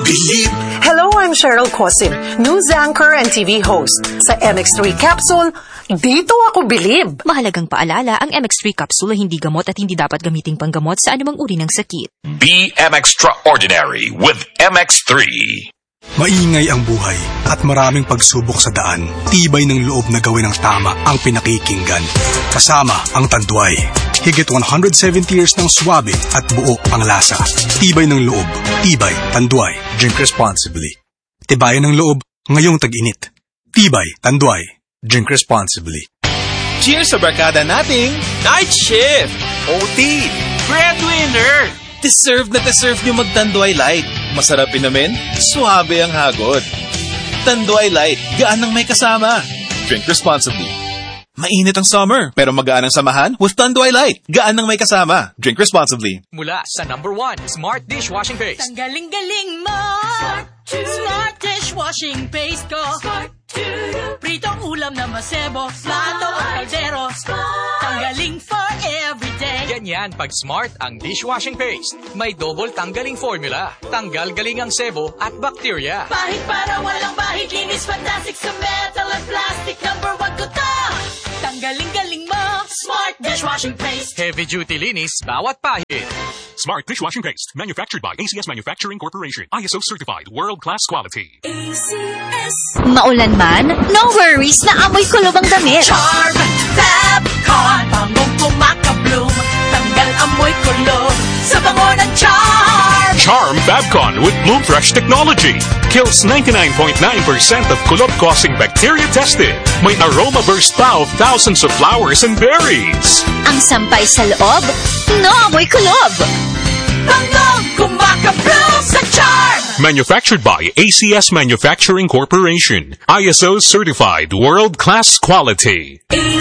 Bilib! Hello, I'm Cheryl Cosim, news anchor and TV host. Sa MX3 Capsule, dito ako bilib. Mahalagang paalala, ang MX3 Capsule ay hindi gamot at hindi dapat gamiting panggamot sa anumang uri ng sakit. Be extraordinary with MX3. Maingay ang buhay at maraming pagsubok sa daan. Tibay ng loob na gawin ang tama ang pinakikinggan. Kasama ang Tanduay. Higit 170 years ng swabe at buo ang lasa. Tibay ng loob. Tibay, Tanduay. Drink responsibly. Tibayan ng loob ngayong tag-init. Tibay, Tanduay. Drink responsibly. Cheers sa barkada nating Night Shift! OT! Breadwinner! Deserve na deserve nyo mag-Tanduay Light. Masarap inamin, suabe ang hagod. Tanduay Light, gaan ng may kasama. Drink responsibly. Mainit ang summer, pero magaan ang samahan with Tanduay Light. Gaan ng may kasama. Drink responsibly. Mula sa number 1, Smart Dishwashing Paste. Tanggaling-galing mo. Smart Dishwashing Paste ko. Pritong ulam na masebo, plato o kaldero. Tanggaling for everyday. Ganyan pag Smart ang dishwashing paste. May double tanggaling formula. Tanggal galing ang sebo at bacteria. Pahit para walang bahid, linis fantastic sa metal at plastic. Number 1 ko to. Tanggaling-galing mo. Smart Dishwashing Paste. Heavy duty linis, bawat pahid. Smart Dishwashing Paste, manufactured by ACS Manufacturing Corporation. ISO certified, world-class quality. ACS. Maulan man, no worries na amoy kulob ang damit. Charm Fabcon. Bangong pumakabloom. Tanggal amoy kulob sa bango ng Charm. Charm Fabcon with Bloom Fresh technology. Kills 99.9% of kulob-causing bacteria tested. May aroma burst pa of thousands of flowers and berries. Ang sampay sa loob, no amoy kulob. Bangong kumakabloom sa Charm. Manufactured by ACS Manufacturing Corporation. ISO certified, world-class quality.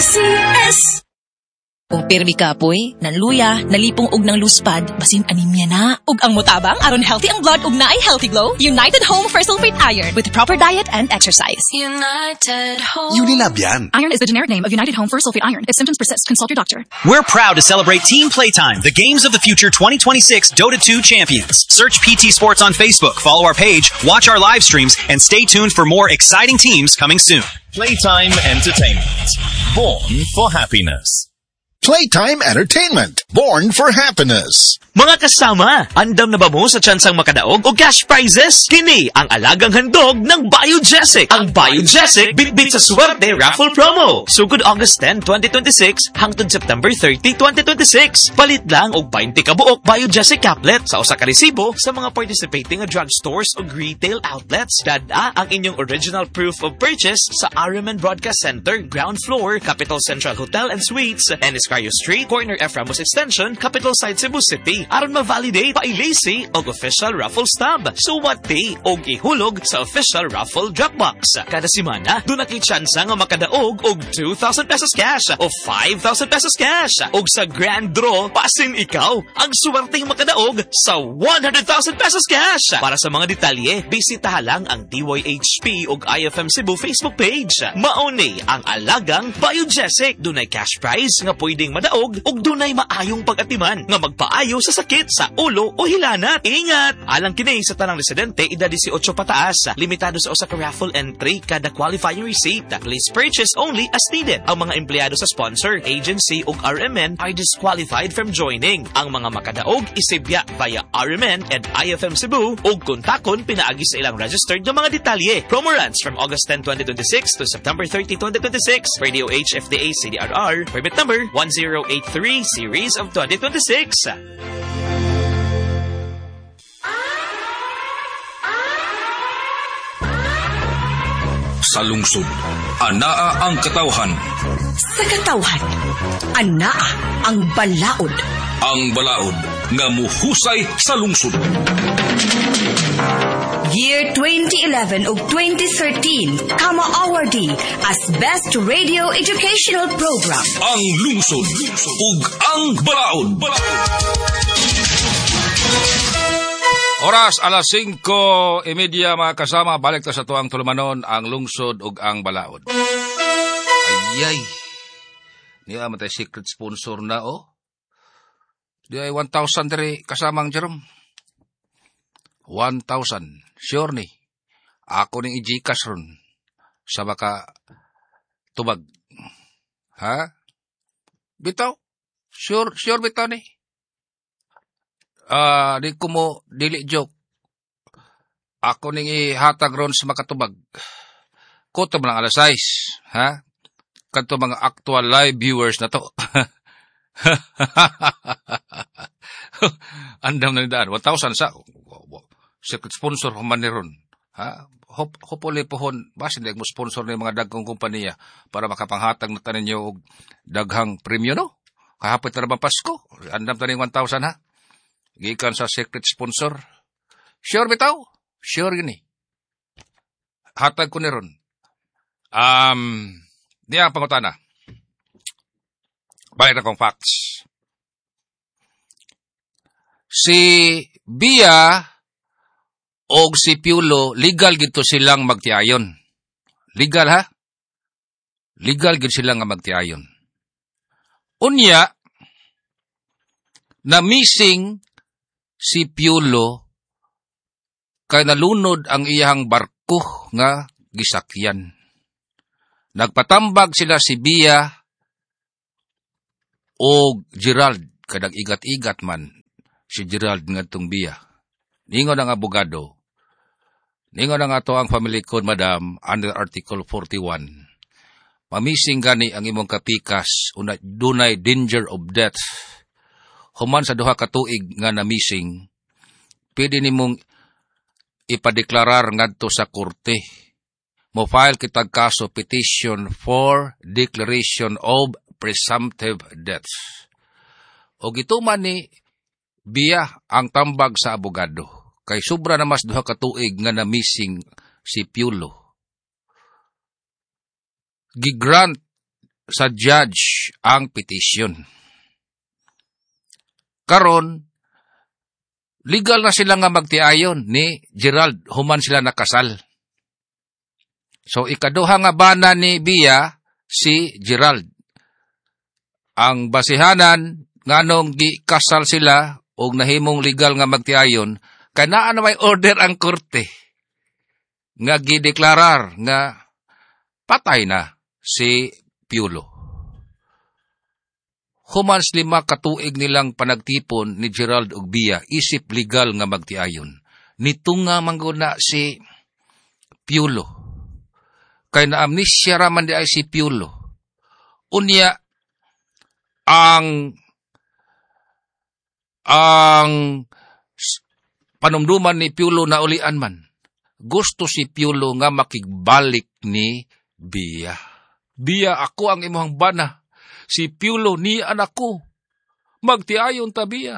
ACS. Kung pirmi kapoy, nanluya, nalipong og ng luspad, basin anemia na. Ug ang mutabang, aron healthy ang blood ug naay healthy glow, United Home for Sulfate Iron with proper diet and exercise. United Home. Unilab yan. Iron is the generic name of United Home for Sulfate Iron. If symptoms persist, consult your doctor. We're proud to celebrate Team Playtime, the Games of the Future 2026 Dota 2 champions. Search PT Sports on Facebook, follow our page, watch our live streams, and stay tuned for more exciting teams coming soon. Playtime Entertainment. Born for happiness. Playtime Entertainment, born for happiness. Mga kasama, andam na ba mo sa tsansang makadaog o cash prizes? Kini ang alagang handog ng Biogesic. Ang Biogesic bitbit sa swerte raffle promo. Sugod August 10, 2026 hangtod September 30, 2026. Palit lang og 20 ka buok Biogesic caplet sa usa ka resibo sa mga participating drugstores o retail outlets. Dada ang inyong original proof of purchase sa RMN Broadcast Center, ground floor, Capital Central Hotel and Suites, Eniscario Street, corner F. Ramos Extension, Capital Side, Cebu City. Aron ma-validate pa-ilisi og official raffle stub. Suwati og ihulog sa official raffle dropbox. Kada semana, doon nakitsansa nga makadaog og 2,000 pesos cash o 5,000 pesos cash. Og sa grand draw, pasin ikaw ang suwerteng makadaog sa 100,000 pesos cash. Para sa mga detalye, bisitaha lang ang DYHP og IFM Cebu Facebook page. Mauni ang alagang Biogesic. Dunay cash prize nga pwedeng madaog og dunay maayong pag-atiman nga magpaayo sa sakit sa ulo o hilanat. Ingat! Alang kini sa tanang residente, edad 18 pataas. Limitado sa usa ka raffle entry kada qualifying receipt. Please purchase only as needed. Ang mga empleyado sa sponsor, agency ug RMN are disqualified from joining. Ang mga makadaog isibya via RMN and IFM Cebu ug kontakon pinaagi sa ilang registered nga mga detalye. Promo runs from August 10, 2026 to September 30, 2026. Radio HFDA CDRR permit number 1083 series of 2026. Sa lungsod, anaa ang katawhan. Sa katawhan, anaa ang balaod. Ang balaod nga muhusay sa lungsod. Year 2011 ug 2013, kamo awardee as Best Radio Educational Program. Ang lungsod ug ang balaod. Oras alas 5:30 mga kasama, balik ta sa tuang tulumanon ang lungsod ug ang balaod. Ayay. Niya matay secret sponsor na Di ay 1,000 diri kasamang Jerome. 1,000 Sure ni. Ako ning i-Gcash ron. Sa baka tubag. Ha? Bitaw? Sure bitaw ni. Di ko mo dili joke. Ako ning ihatag ron sa makatubag. Kutob lang alas 6. Ha? Kanto mga actual live viewers na to. Andam na ni daan. 1,000 sa secret sponsor human ni ron. Ha? Hopefully pohon, basin mo sponsor ng mga dagkong kumpanya para makapanghatag na tanin nyo og daghang premyo, no? Kahapit na naman Pasko. Andam tanin 1,000, ha? Gikan sa secret sponsor. Sure bitaw? Sure yun eh. Hatag ko ni ron. Di ang pangutana. Balik na kong facts. Si Bia o si Piolo, legal gito silang magtiayon. Legal, ha? Legal gito silang magtiayon. Unya, na missing si Piolo kay nalunod ang iyang barko nga gisakyan. Nagpatambag sila si Bia o Gerald, kadang igat-igat man si Gerald ngadtong Bia. Ningon ang abogado, ningon ang ato ang family code, madam, under Article 41. Mamising gani ang imong kapikas, dunay danger of death. Human sa duha ka tuig nga namising, pwede nimong ipadeklarar ngadto sa korte. Mo-file kitag kaso petition for declaration of presumptive death. O gituman ni Bia ang tambag sa abogado. Kay sobra na mas duha ka tuig nga na missing si Piolo. Gigrant sa judge ang petition. Karon, legal na sila nga magtiayon ni Gerald human sila nakasal. So, ikaduha nga bana ni Bia, si Gerald. Ang basihanan, nganong di kasal sila, o nahimong legal nga magtiayon, kanaan na may order ang korte. Nga gideklarar, nga patay na si Piolo. Humans 5 katuig nilang panagtipon ni Gerald ug Bia, isip legal nga magtiayon. Nitunga mangguna si Piolo. Kay na amnesia raman di ay si Piolo. Unya, ang panumduman ni Piolo na ulian man. Gusto si Piolo nga makigbalik ni Bia. Bia, ako ang imong bana. Si Piolo ni anak ko. Magtiayon ta, Bia.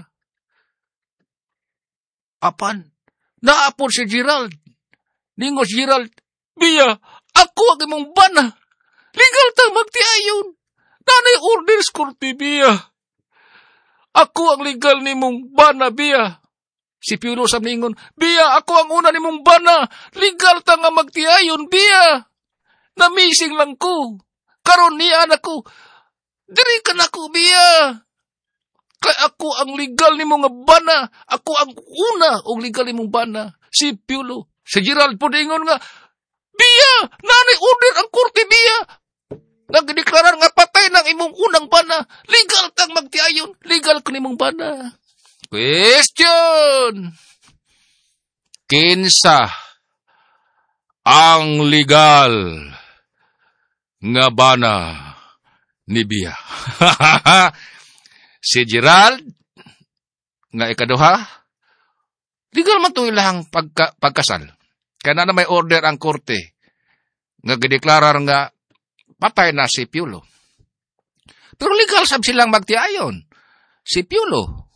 Apan, naapon si Gerald. Ningos Gerald, Bia, ako ang imong bana. Legal ta magtiayon. Nanay orders korte, Bia. Ako ang legal nimong bana, Bia. Si Piolo sa ningon, Bia, ako ang una nimong bana. Legal ta nga magtiayon, Bia. Namising lang ko. Karon niya anak ko. Diri ka na ko, Bia. Kay ako ang legal nimong nga bana. Ako ang una og legal nimong bana. Si Piolo. Si Gerald po ningon nga, Bia, nanay order ang korte, Bia. Nagdeklarar nga patay ng imong unang bana. Legal kang magtiayon. Legal ko nimong bana. Question. Kinsa ang legal nga bana ni Bia? Si Gerald nga ikaduha. Legal man to ilang pagkasal. Kaya na may order ang korte nga gideklarar nga patay na si Piolo. Pero legal sab silang magtiayon. Si Piolo.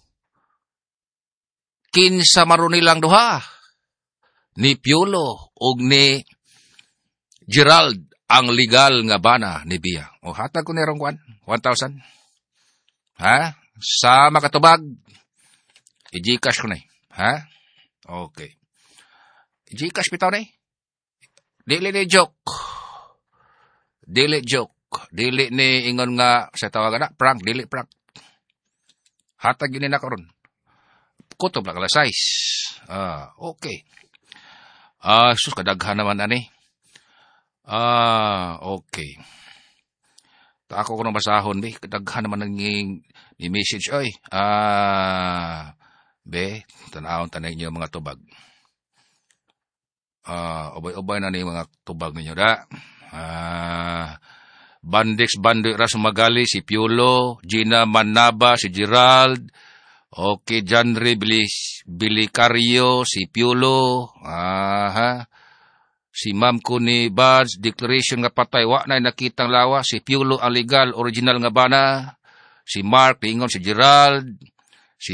Kinsa maron nilang duha. Ni Piolo ug ni Gerald ang legal nga bana ni Bia. O hatag ko nirong 1,000. Ha? Sa makatubag, i-Gcash ko na. Ha? Okay. I-Gcash bitaw na. Dili ni joke. Dili joke. Dili ni ingon nga sa tawagan na. Prank. Dili prank. Hatag yun na karon. Kutob lang alas 6. Okay. Sus, kadaghan naman, ani. Okay. Ako ko nang basahon, be. Kadaghan naman ni message, oy. Be, tanawon tanay niyo mga tubag. Ubay-ubay na ni mga tubag ninyo, da. Bandix, Bandoy Ras Magali, si Piolo, Gina Manaba, si Gerald, okay, Janre Bilicario, si Piolo, si Ma'am Kuni Buds, declaration nga patay, wa na nakitang lawa, si Piolo ang legal, original nga bana, si Mark, pingon, si Gerald, si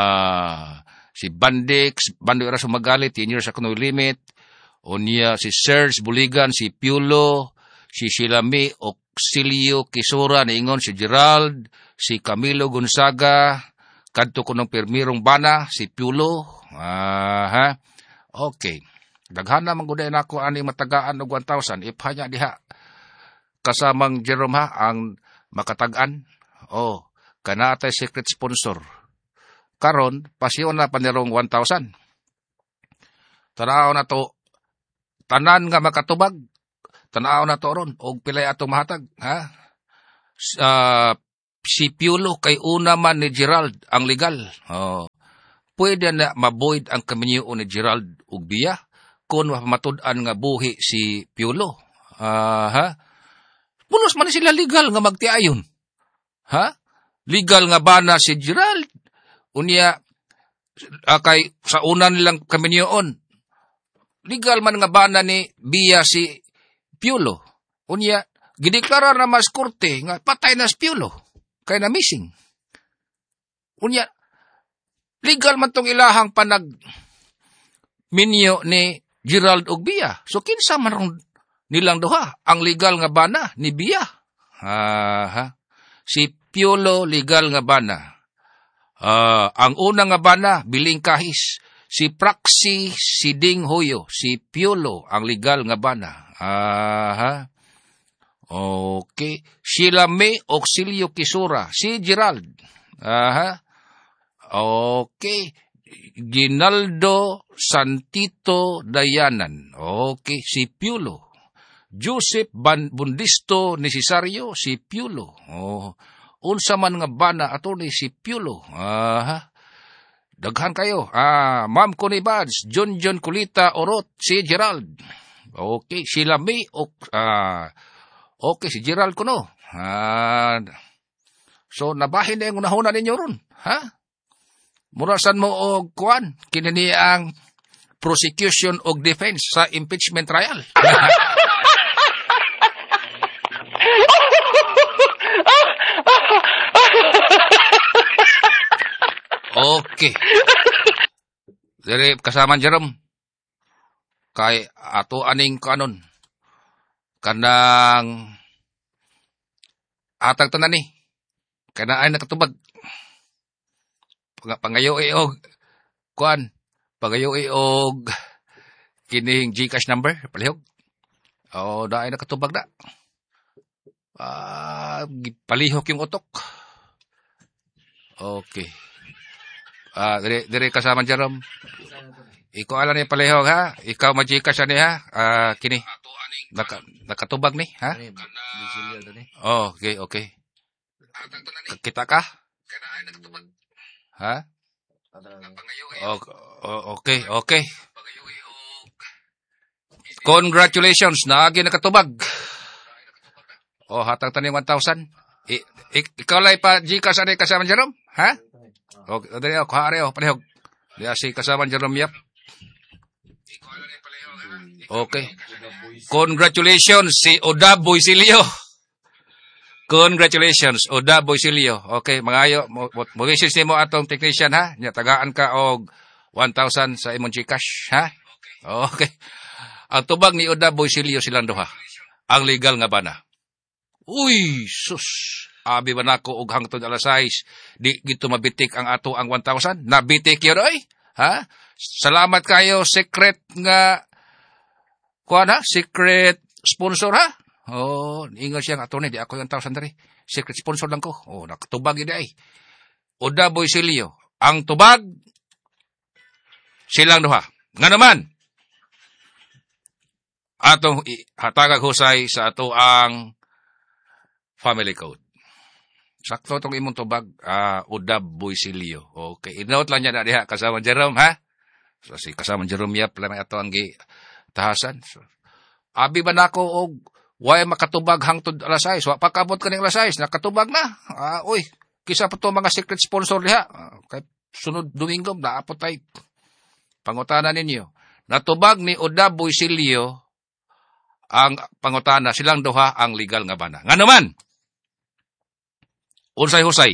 Bandix, Bandoy Ras Magali, 10 years ako no limit, Onya, si Serge Buligan, si Piolo, si Shilami Auxilio Kisura, niingon si Gerald, si Camilo Gonzaga, kadto ko ng permirong bana, si Piolo, okay. Daghana mangguday na ako ani matagaan og 1,000, ipanya diha. Kasamang Jerome ha, ang makatagaan. Kana atay secret sponsor. Karon, pasyon na panirong 1,000. Tanaw na to, tanan nga makatubag, tanaw na to ron, og pilay ato mahatag, ha? Si Piolo kay una man ni Gerald ang legal. Pwede na maboid ang kaminyo ni Gerald ug biya kung matud-an nga buhi si Piolo. Pulos man sila legal nga magtiayon. Ha? Legal nga bana si Gerald. Unya kay sa una nilang kaminyoon. Legal man nga bana ni biya si Piolo. Unya, gideklara na mas korte nga patay na si Piolo. Kaya na missing. Unya, legal man tong ilahang panag minyo ni Gerald og biya. So, kinsa man rong nilang duha. Ang legal nga bana ni biya. Si Piolo legal nga bana. Ang una nga bana, Biling Kahis. Si Praxi, si Ding Hoyo, si Piolo, ang legal nga bana. Okay. Sheila May Auxilio Kisura, si Gerald. Okay. Ginaldo Santito Dayanan. Okay. Si Piolo. Joseph Bundisto Necesario, si Piolo. Unsa man nga bana ato ni si Piolo. Daghan kayo. Ma'am Connie Buds, John Kulita Orot, si Gerald. Okay, Sheila May. Okay, si Gerald ko no. So, nabahin na yung unahuna ninyo ron. Ha? Murasan mo og kuan, kinini ang prosecution og defense sa impeachment trial. Okay. Dari kasama Jerome. Kay ato aning kanon. Kanang atag tanan ni. Kana ay nakatubag. Pangayo og kuan. Pangayo og kining GCash number palihog. Daay nakatubag na. Palihok yung utok. Okay. Dire kasama Jerome. Ikaw ala ni palihog ha. Ikaw majika siya ni ha. Kini. Nakatubag ni ha. Okay. Kita ka? Ha? Okay. Congratulations, naagi nakatubag. Hatag tani 1,000. Ikaw lay pa Gcash ani kasama Jerome, ha? Okay, dali ako hareo palihog. Diya si kasama Jerome yap. Okay. Congratulations si Oda Boysilio. Congratulations Oda Boysilio. Okay, mangayo mo message nimo atong technician ha. Nya tagaan ka og 1,000 sa imong Gcash, ha? Okay. Ang tubag ni Oda Boysilio silang duha. Ang legal nga bana. Uy, sus. Abi ba nako og hangtod alas 6, di gito mabitik ang ato ang 1,000? Nabitik yun, oy? Ha? Salamat kayo, secret nga, secret sponsor, ha? Ingon siya nga ato ni, di ako yung 1,000 dari. Secret sponsor lang ko. Nakatubag yun ay. Oda Boysilio. Ang tubag, silang duha. Nga naman, atong hatagag husay sa ato ang family code. Sakto itong imong tubag, Udab Boysilio. Okay, inote lang niya na diha, kasama Jerome, ha? So, si kasama Jerome Yap, lang ito ang tahasan. So, abi ba na ako, why makatubag hangtod alas 6? Wa pakabot ka ng alas 6, nakatubag na. Uy, kisa pa to mga secret sponsor diha. Kay sunod Domingo, naapot tayo. Pangutana ninyo. Natubag ni Udab Boysilio ang pangutana, silang duha ang legal nga bana. Nga naman, unsay-husay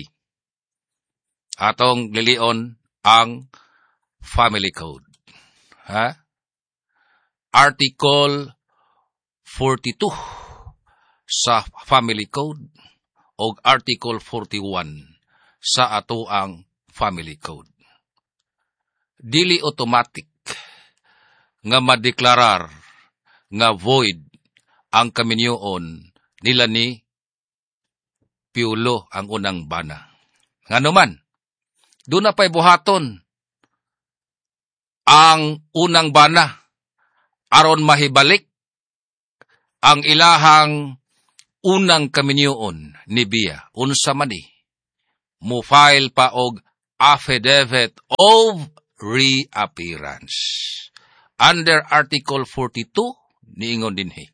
atong lilion ang family code. Ha? Article 42 sa family code o Article 41 sa ato ang family code. Dili automatic nga madeklarar nga void ang kaminyoon nila ni Piulo ang unang bana. Ngano man, doon na pa'y buhaton ang unang bana aron mahibalik ang ilahang unang kaminyoon ni Bia. Unsa man mo file pa og affidavit of reappearance. Under Article 42, niingon dinhi.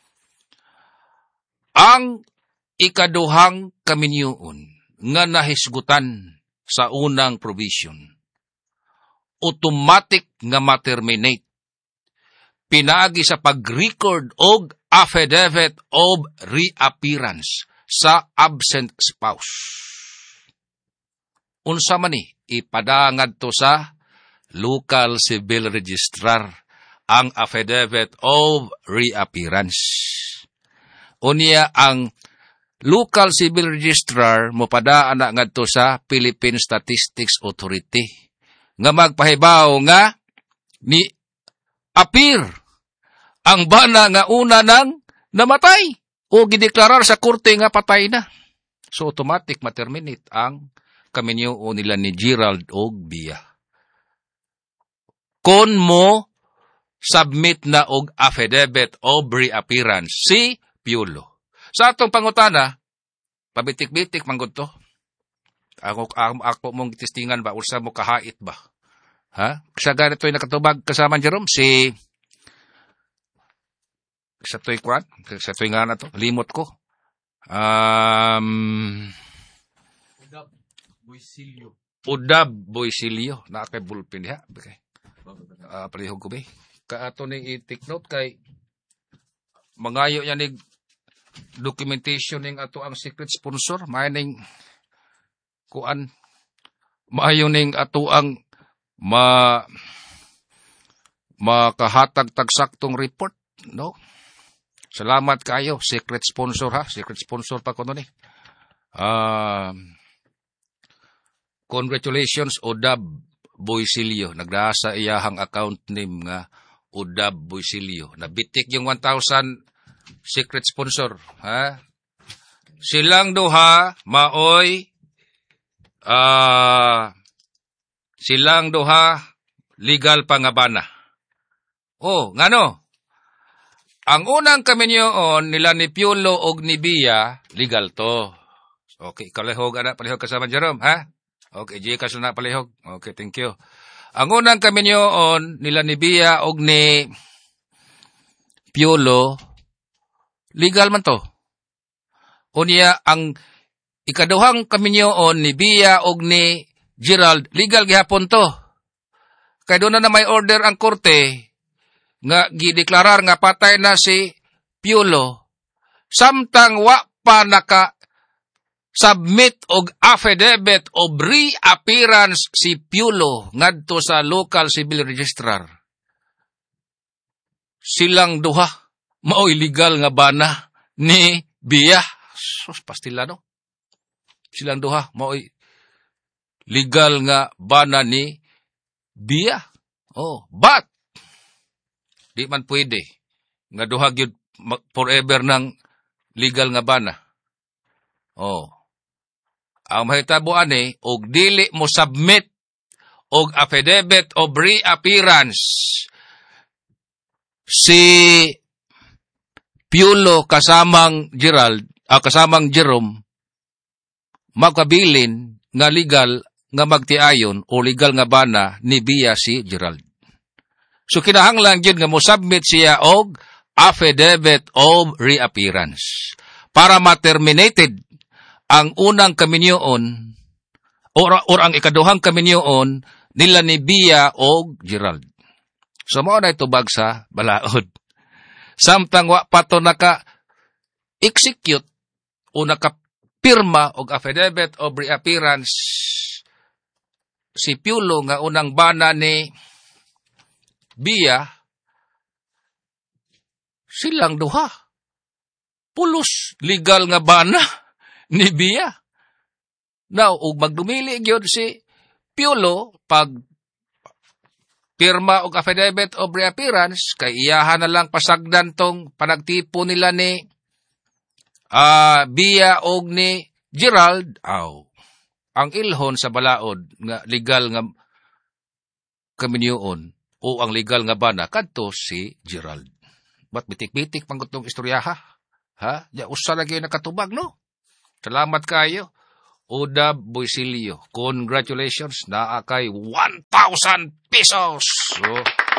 Ang ikaduhang kaminyoon nga nahisgutan sa unang provision, automatic nga ma-terminate pinaagi sa pag-record og affidavit of reappearance sa absent spouse. Unsa man ipadangad to sa local civil registrar ang affidavit of reappearance. Unya ang local civil registrar mopadaan na ngadto sa Philippine Statistics Authority nga magpahibaw nga ni appear ang bana nga una nang namatay o gideklarar sa korte nga patay na. So automatic ma-terminate ang kaminyoon nila ni Gerald og Bia. Kon mo submit na og affidavit of reappearance si Piulo. Sa atong pangutana, pabitik-bitik manggod to. Ako mong testingan ba, ursa mo kahait ba? Ha? Sa ganito yung nakatubag kasama Jerome, sa to'y kwan, sa to'y nga na to, limot ko. Udab Boysilio. Nakakay bulpin diha. Okay. Palihog ko ba? Kaato ni i-take note kay mangayo yan ni documentation ning ato ang secret sponsor, maayong kuan, maayo ning ato ang makahatag tagsaktong report, no? Salamat kayo, secret sponsor ha, secret sponsor pa ko nun Congratulations, Udab Boysilio. Nagdasa iyahang account name nga Udab Boysilio. Nabitik yung 1,000 secret sponsor, ha? Silang duha maoy silang duha legal pangabana. Ngano? Ang unang kaminyoon nila ni Piulo og ni Bia, legal to. Okay, palihog kasama Jerome, ha? Okay, J. Kaso na palihog. Okay, thank you. Ang unang kaminyoon nila ni Bia og ni Piulo, legal man to. Unya, ang ikaduhang kaminyoon ni Bia og ni Gerald, legal gihapon to. Kaya doon na may order ang korte nga gideklarar nga patay na si Piulo, samtang wa pa submit og affidavit of reappearance si Piulo ngadto sa local civil registrar. Silang duha maoy legal nga bana ni Bia. Sus, pastila no? Silang duha maoy legal nga bana ni Bia. But di man pwede nga duha gyud forever ng legal nga bana. Ang mahitabuan og dili mo submit og affidavit of reappearance si Piolo kasamang Jerome magpabilin nga legal nga magtiayon o legal nga bana ni Bia si Gerald. So kinahanglan yun nga mo submit siya og affidavit of reappearance para ma-terminated ang unang kaminyoon or ang ikaduhang kaminyoon nila ni Bia og Gerald. So mao na itubag sa balaod. Samtang wa pato naka-execute o naka-pirma og affidavit of reappearance si Piolo nga unang bana ni Bia, silang duha. Pulos legal nga bana ni Bia. Now, ug magdumili gyud si Piolo pag pirma og affidavit of reappearance kay iyahan na lang pasagdan tong panagtipo nila ni Bia og ni Gerald. Ang ilhon sa balaod nga legal nga kaminyoon o ang legal nga bana kadto si Gerald. Ba't bitik-bitik pang gutong istoryaha? Ha? Ya usa lagi nakatubag, no? Salamat kayo. Udab Boysilio, congratulations, naakay 1,000 pesos. So,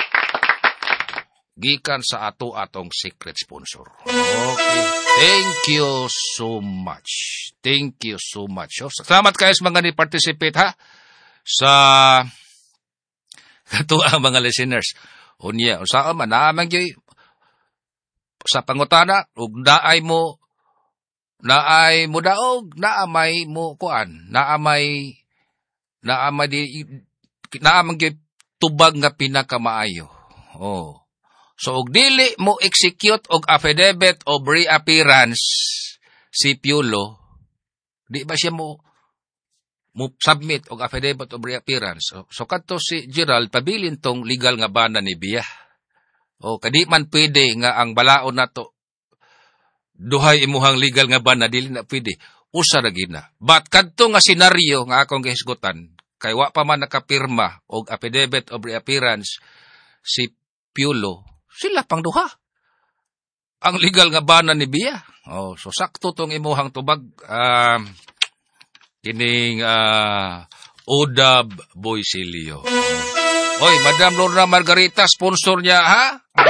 gikan sa atong secret sponsor. Okay, thank you so much. Thank you so much. So, salamat kayo sa mga ni-participate, ha? Sa katuang mga listeners. Unya, saan man, naamang yoy, sa pangutana, ug naay mo daog, naamay mo kuan, naamay tubag nga pinakamaayo. Oh. So og dili mo execute og affidavit of reappearance si Piolo, di ba siya mo submit og affidavit of reappearance. So kadto si Gerald pabilin tong legal nga bana ni Bia. O kadi man pwede nga ang balaod nato duhay imuhang legal nga bana dili na pwede. Usa ra gid na. But kadto nga senaryo nga akong gihisgutan kay wa pa man nakapirma og affidavit of reappearance si Piolo, sila pang duha ang legal nga bana ni Bia. Oh, so sakto tong imuhang tubag kining Udab Boysilio. Oy, Madam Lorna Margarita, sponsor niya, ha?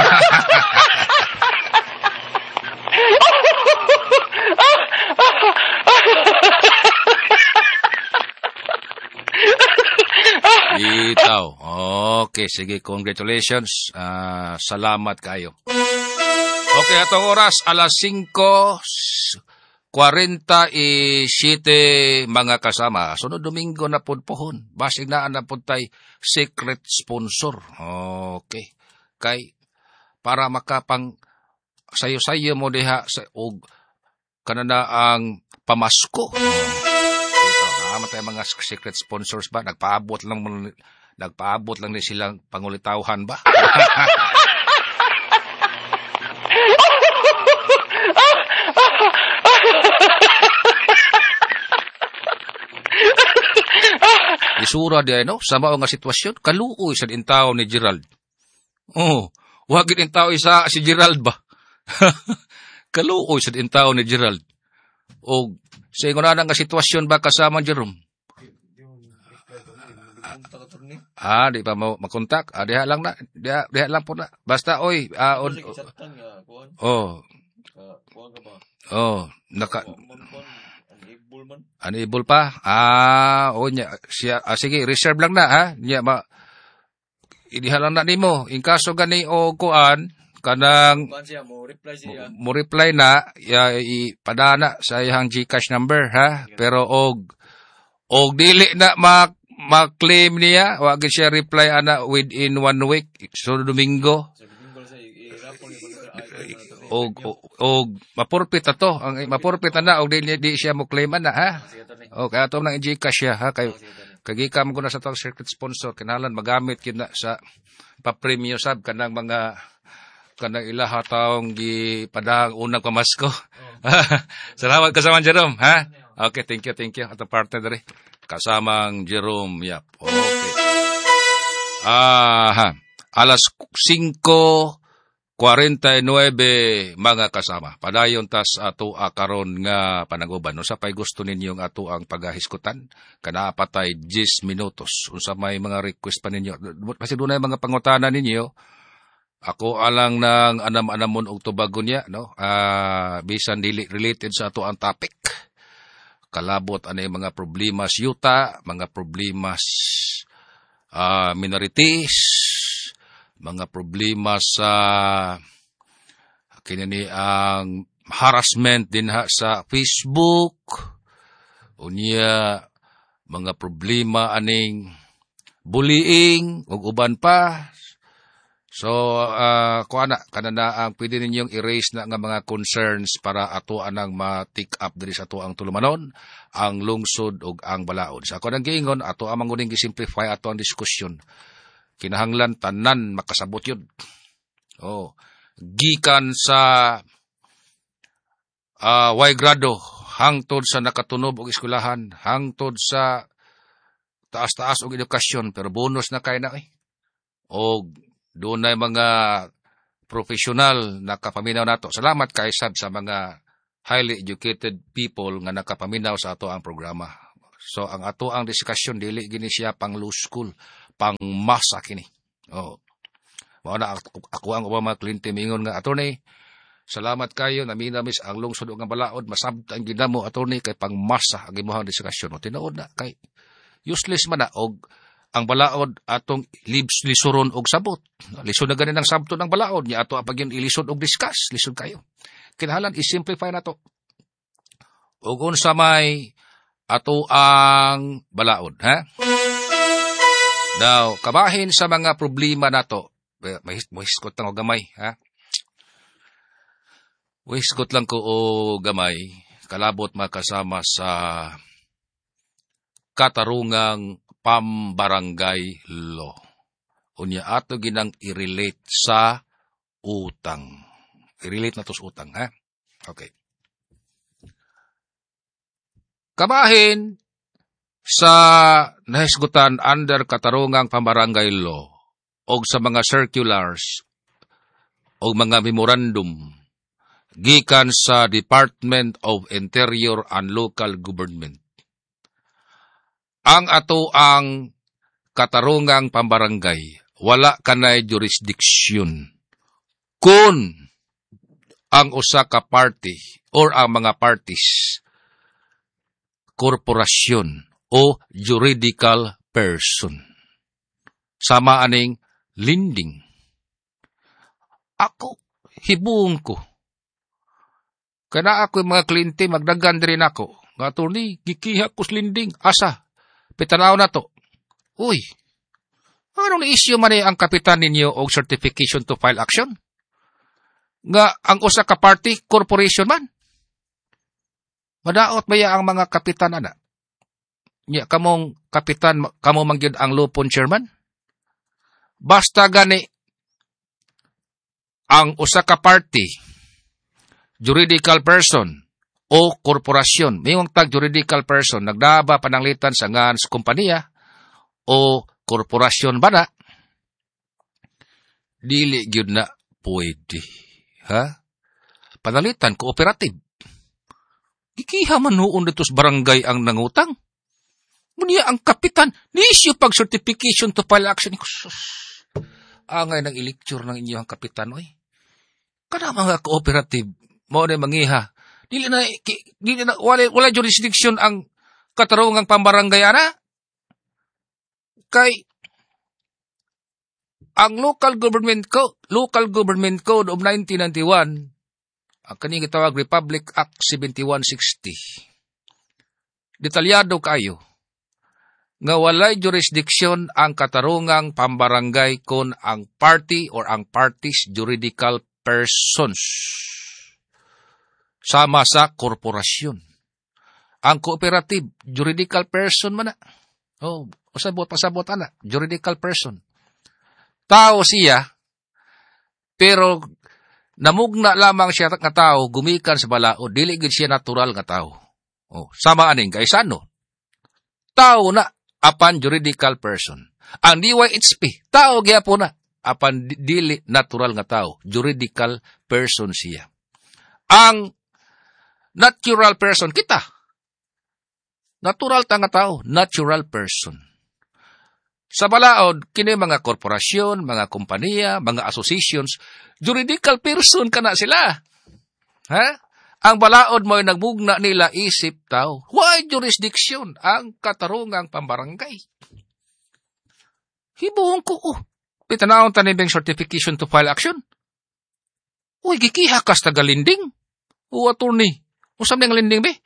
Itaw. Okay, sige, congratulations. Salamat kayo. Okay, atong oras, alas 5:47 mga kasama. Sunod Domingo na pod pohon. Basig na pod tay secret sponsor. Okay. Kay para makapang sayo-sayo mo diha sa og kanana ang pamasko. Naman tayo mga secret sponsors ba? Nagpaabot lang ni silang pangulitawhan ba? Isura di no? Sa mao nga sitwasyon, kaluoy sa intao ni Gerald. Oh, wag gid intao isa si Gerald ba? Kaluoy sa intao ni Gerald. O sa ingon na nga sitwasyon ba kasama Jerome? Di pa makontak. Diha lang na. Diha lang po na. Basta, oy. Unable pa? Sige, reserve lang na, ha? Idiha lang na nimo. In kaso gani o kuan, kanang mo reply na ipadana sa iyang GCash number, ha? Pero og dili na ma-claim niya, wag siya reply ana within 1 week, so Domingo. Og mapurpit ato, ang mapurpit na og di siya mo claim ana, ha? Okay, ato nang GCash siya, ha? Kay kagikam ko na sa tong circuit sponsor, kinahalan magamit kina sa pa-premium sub kanang mga kanang ilaha taong gipadang unang pamasko. Salamat kasama Jerome, ha? Okay, thank you. At partner dere kasamang Jerome, yap. Okay. Alas 49 mga kasama. Padayon tas ato karon nga panaguban. Unsa pay gusto ninyong ato ang pagahiskutan? Kana patay 10 minutos. Unsa may mga request pa ninyo? Kasi dunay mga pangutana ninyo. Ako alang nang anam-anamon og tubagon niya, no? Bisan dili related sa ato ang topic. Kalabot anay mga problema sa yuta, mga problema minorities, mga problema sa kinani ang harassment din sa Facebook, unya mga problema aning bullying ug uban pa. So kuana kanana ang pwede ninyong erase na nga mga concerns para ato anang ma-take up diri sa ato ang tulumanon, ang lungsod ug ang balaod. Sa ako nang giingon ato ang manguning gi-simplify ato ang diskusyon. Kinahanglan tanan makasabot yun. Gikan sa Y grado, hangtod sa nakatunob og eskwelahan, hangtod sa taas-taas og edukasyon, pero bonus na kay na O doon ay mga professional na kapaminaw nato. Salamat kay sad sa mga highly educated people nga nakapaminaw sa ato ang programa. So ang ato ang diskusyon dili gini siya pang low school, pang masa kini. Mao na ako ang ubang mga kliyente mingon nga attorney, salamat kayo na minamis ang lungsod ug ang balaod, masabtan gid namo attorney kay pang masa ang imong diskusyon. Tinuod na kay useless man na og ang balaod atong lisuron og sabot. Lisod na ganin ang sabto ng balaod niya ato apagyon ilisod og discuss, lisod kayo. Kinahanglan i-simplify nato. Ug unsa may ato ang balaod, ha? Now, kabahin sa mga problema nato, mahiskot lang o gamay, ha? Mahiskot lang ko o gamay, kalabot makasama sa katarungang pambarangay law. Unya ato ginang i-relate sa utang. I-relate na to sa utang, ha? Okay. Kabahin sa nahisgutan under katarungang pambarangay law o sa mga circulars o mga memorandum gikan sa Department of Interior and Local Government. Ang ato ang katarungang pambarangay, wala kanay jurisdiction kung ang usa ka party or ang mga parties, korporasyon o juridical person. Sama aning lending. Ako, hibuong ko. Kana ako mga kliyente, magdagan rin ako. Nga attorney, gikiha ko sa lending. Asa? Pitanaw na to. Uy, anong na-issue man ang kapitan ninyo o certification to file action? Nga ang usa ka party, corporation man. Madaot ba ang mga kapitan ana? Nya kamong kapitan, kamo mangyud ang lupon chairman? Basta gani ang usa ka party, juridical person o korporasyon, mayong tag juridical person, nagdaba pananglitan sa ngans kompanya o korporasyon ba na, dili gyud na pwede. Ha? Pananglitan, cooperative. Ikiha man noon dito sa barangay ang nangutang. Munya ang kapitan, ni-issue pag certification to file action. Angay ng i-lecture ng inyong kapitan, oy. Kada mga cooperative, mo na mangiha. Dili na wala jurisdiction ang katarungang pambarangay ana. Kay ang local government code of 1991, ang kani gitawag Republic Act 7160. Detalyado kayo nga walay jurisdiction ang katarungang pambarangay kon ang party or ang parties juridical persons sama sa korporasyon. Ang cooperative juridical person man na. Pasabot ana, juridical person. Tao siya, pero namugna lamang siya nga tao, gumikan sa balaod, dili gid siya natural nga tao. Sama aning kaisano. Tao na, apan juridical person. Ang DYHP, tao gyapon na, apan dili natural nga tao, juridical person siya. Ang natural person kita. Natural ta nga tao, natural person. Sa balaod, kini mga korporasyon, mga kompanya, mga associations, juridical person kana sila. Ha? Ang balaod mo ay nagbugna nila isip tao. Why jurisdiction? Ang katarungang pambarangay. Hibuhong ko, pitanaon tanibing certification to file action. Uy, gikihakas tagalinding. O attorney, usam niyang linding be?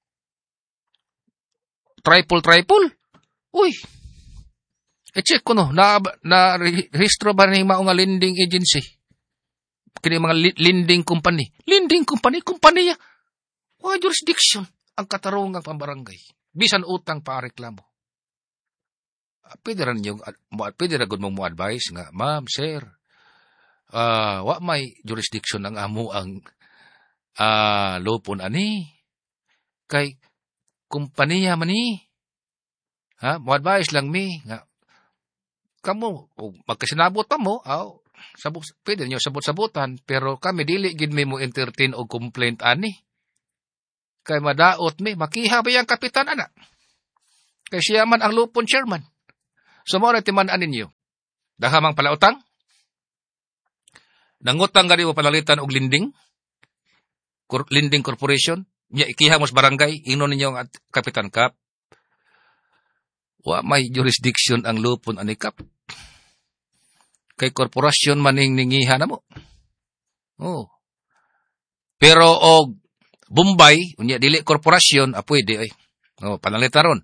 Triple. Uy, check ko no, na rehistro ba ni mao nga lending agency? Kini mga lending company. Lending company, kumpanya. Why jurisdiction? Ang katarungang pambarangay. Bisan utang pa reklamo. Pwede rin mong mo-advise nga, ma'am, sir, wa may jurisdiction ang amo ang lupon ani. Kay kumpanya man ni. Ha? Mo-advise lang mi. Nga, kamo, magkasinabot pa mo, pwede nyo sabot-sabotan, pero kami dili gid mi mo entertain o complaint ani. Kay madaot mi, makiha ba yung kapitan ana? Kay siya man ang lupon chairman. So mo na timan-an ninyo. Dahamang palautang? Nangutang gani mo palalitan og lending? Lending corporation? Nya ikiha mo sa barangay, ingnon ninyo ang kapitan kap. Wa may jurisdiction ang lupon ani kap. Kay korporasyon maning ningiha na mo. Oh. Pero og Bombay, unya dili korporasyon, pwede ay. Oh, panalita ron.